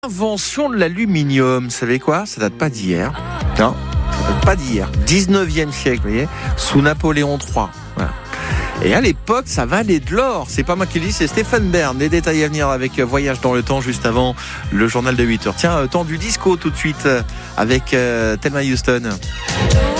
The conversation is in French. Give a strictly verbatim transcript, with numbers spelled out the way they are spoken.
Invention de l'aluminium, vous savez quoi? Ça date pas d'hier. Non, ça date pas d'hier. dix-neuvième siècle, vous voyez, sous Napoléon trois. Voilà. Et à l'époque, ça valait de l'or. C'est pas moi qui le dis, c'est Stéphane Bern. Les détails à venir avec Voyage dans le temps, juste avant le journal de huit heures. Tiens, temps du disco tout de suite avec euh, Thelma Houston.